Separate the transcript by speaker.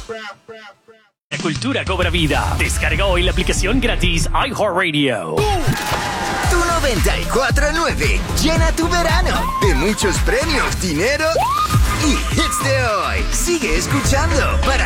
Speaker 1: La cultura cobra vida. Descarga hoy la aplicación gratis iHeartRadio.
Speaker 2: Tu 94.9 llena tu verano de muchos premios, dinero y hits de hoy. Sigue escuchando para